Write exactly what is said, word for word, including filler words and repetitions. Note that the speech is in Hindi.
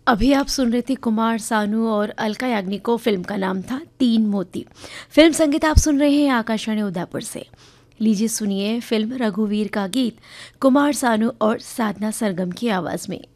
अभी आप सुन रहे थे कुमार सानू और अलका याग्निक को। फिल्म का नाम था तीन मोती। फिल्म संगीत आप सुन रहे हैं आकाशवाणी उदयपुर से। लीजिए सुनिए फिल्म रघुवीर का गीत कुमार सानू और साधना सरगम की आवाज़ में।